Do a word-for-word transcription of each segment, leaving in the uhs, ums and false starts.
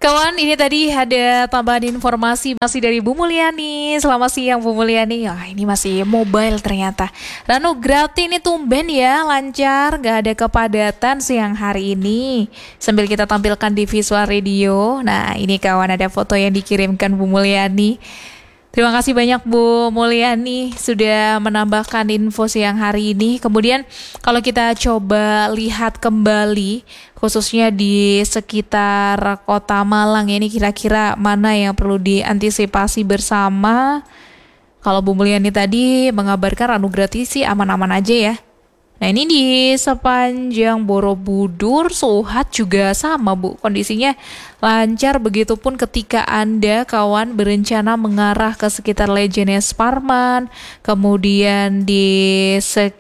Kawan, ini tadi ada tambahan informasi masih dari Bu Mulyani. Selamat siang Bu Mulyani. Wah, ini masih mobile ternyata. Rano Grati ini tumben ya, lancar, gak ada kepadatan siang hari ini. Sambil kita tampilkan di visual radio. Nah, ini kawan ada foto yang dikirimkan Bu Mulyani. Terima kasih banyak Bu Mulyani sudah menambahkan info siang hari ini. Kemudian kalau kita coba lihat kembali khususnya di sekitar Kota Malang ini kira-kira mana yang perlu diantisipasi bersama. Kalau Bu Mulyani tadi mengabarkan Ranu Grati sih aman-aman aja ya. Nah ini di sepanjang Borobudur, Suhat juga sama Bu, kondisinya lancar, begitupun ketika Anda kawan berencana mengarah ke sekitar Lejenes Parman, kemudian di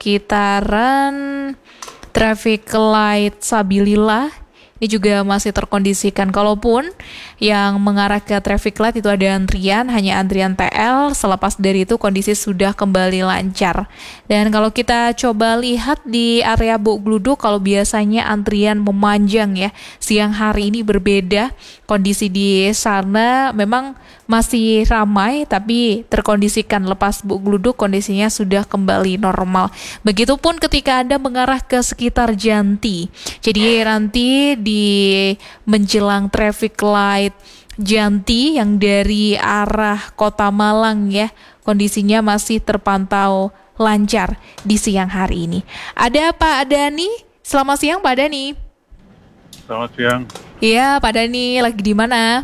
sekitaran traffic light Sabilillah, ini juga masih terkondisikan. Kalaupun yang mengarah ke traffic light itu ada antrian, hanya antrian T L, selepas dari itu kondisi sudah kembali lancar. Dan kalau kita coba lihat di area Buk Gluduk, kalau biasanya antrian memanjang ya, siang hari ini berbeda. Kondisi di sana memang masih ramai, tapi terkondisikan. Lepas Buk Gluduk kondisinya sudah kembali normal. Begitupun ketika Anda mengarah ke sekitar Janti. Jadi nanti di di menjelang traffic light Janti yang dari arah Kota Malang ya, kondisinya masih terpantau lancar di siang hari ini. Ada Pak Dani, selamat siang Pak Dani. Selamat siang. Iya Pak Dani, lagi di mana?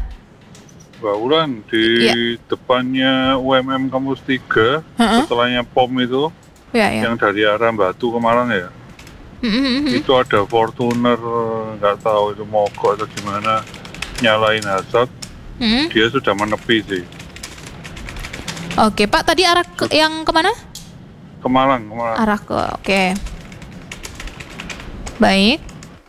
Bauran di ya. Depannya U M M Kampus tiga, uh-uh. setelahnya P O M itu, ya, ya. Yang dari arah Batu ke Malang ya. Mm-hmm. Itu ada Fortuner, nggak tahu itu mogok atau gimana, nyalain hazard. Mm-hmm. Dia sudah menepi sih. Oke Pak, tadi arah ke, yang kemana? Ke Malang, ke Malang. Arah ke, oke. Baik.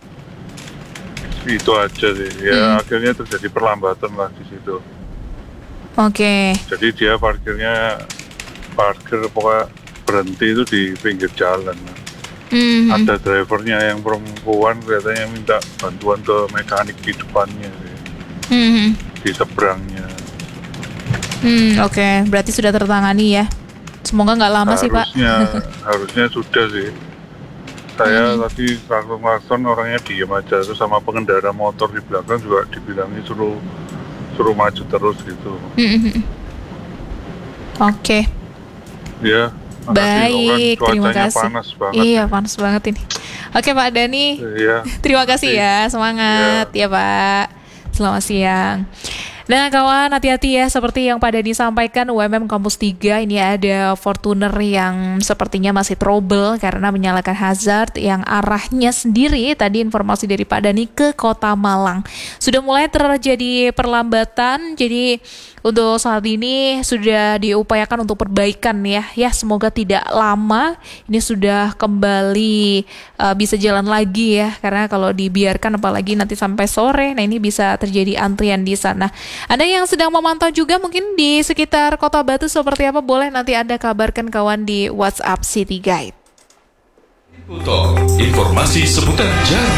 Itu aja sih, ya mm. akhirnya terjadi perlambatan lah di situ. Oke. Jadi dia parkirnya, parkir pokoknya berhenti itu di pinggir jalan. Mm-hmm. Ada drivernya yang perempuan kelihatannya minta bantuan ke mekanik di depannya, mm-hmm. di seberangnya. Hmm, Oke, okay. Berarti sudah tertangani ya. Semoga nggak lama harusnya, sih Pak. Harusnya sudah sih. Saya mm-hmm. tadi klakson-klakson orangnya diem aja, terus sama pengendara motor di belakang juga dibilangnya suruh suruh maju terus gitu. Mm-hmm. Oke. Okay. Ya. Baik, terima kasih. Panas banget. Iya, panas banget ini. Oke Pak Dani, iya. Terima kasih ya, semangat iya. ya Pak. Selamat siang. Nah kawan, hati-hati ya, seperti yang Pak Dani sampaikan, U M M Kampus tiga ini ada Fortuner yang sepertinya masih trouble karena menyalakan hazard yang arahnya sendiri, tadi informasi dari Pak Dani ke Kota Malang. Sudah mulai terjadi perlambatan, jadi untuk saat ini sudah diupayakan untuk perbaikan ya. Ya semoga tidak lama ini sudah kembali uh, bisa jalan lagi ya. Karena kalau dibiarkan apalagi nanti sampai sore, nah ini bisa terjadi antrian di sana. Anda yang sedang memantau juga mungkin di sekitar Kota Batu seperti apa, boleh nanti Anda kabarkan kawan di WhatsApp City Guide. Informasi seputar jalan